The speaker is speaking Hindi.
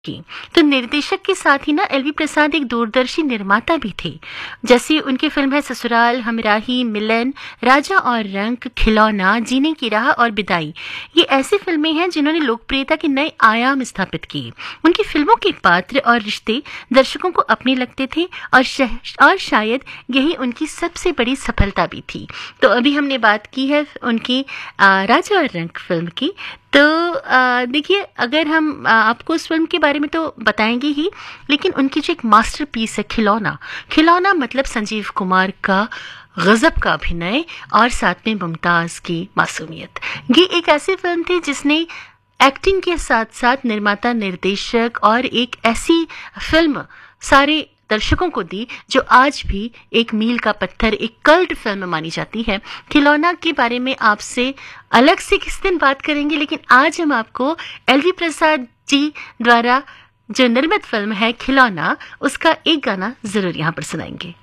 की। तो निर्देशक के साथ ही ना एलवी प्रसाद एक दूरदर्शी निर्माता भी थे। जैसे उनकी फिल्म है ससुराल, हमराही, मिलन, राजा और रंक, खिलौना, जीने की राह और बिदाई। ये ऐसी फिल्में हैं जिन्होंने लोकप्रियता के नए आयाम स्थापित किए। उनकी फिल्मों के पात्र और रिश्ते दर्शकों को अपने लगते थे और शायद यही उनकी सबसे बड़ी सफलता भी थी। तो अभी हमने बात की है उनकी राजा और रंक फिल्म की। तो देखिए, अगर हम आपको उस फिल्म के बारे में तो बताएंगे ही, लेकिन उनकी जो एक मास्टरपीस है खिलौना, खिलौना मतलब संजीव कुमार का गजब का अभिनय और साथ में मुमताज की मासूमियत। ये एक ऐसी फिल्म थी जिसने एक्टिंग के साथ साथ निर्माता, निर्देशक और एक ऐसी फिल्म सारे दर्शकों को दी जो आज भी एक मील का पत्थर, एक कल्ट फिल्म मानी जाती है। खिलौना के बारे में आपसे अलग से किस दिन बात करेंगे, लेकिन आज हम आपको एलवी प्रसाद जी द्वारा जो निर्मित फिल्म है खिलौना, उसका एक गाना जरूर यहाँ पर सुनाएंगे।